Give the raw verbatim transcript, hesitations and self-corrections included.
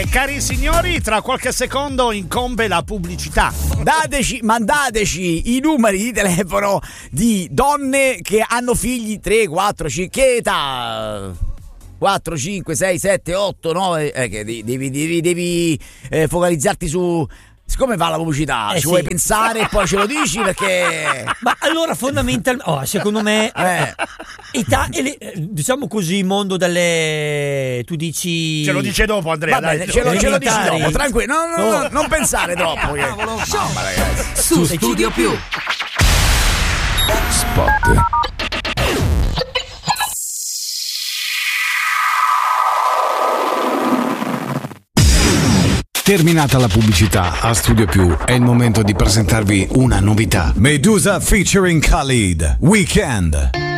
cari signori, tra qualche secondo incombe la pubblicità. Dateci, mandateci i numeri di telefono di donne che hanno figli tre, quattro, cinque, che età? quattro, cinque, sei, sette, otto, nove, eh, che devi, devi, devi eh, focalizzarti su... Siccome va la pubblicità, eh ci sì. vuoi pensare e poi ce lo dici perché... Ma allora fondamentalmente, oh, secondo me, eh. età, diciamo così, mondo delle... tu dici... Ce lo dice dopo Andrea, Vabbè, dai, ce, lo, ce lo dici elementari. dopo, tranquillo, no, no, no, Oh. non pensare troppo. Che... Mamma, ragazzi. Su Studio Più. Spot. Terminata la pubblicità, a Studio Più è il momento di presentarvi una novità. Medusa featuring Khalid, Weekend.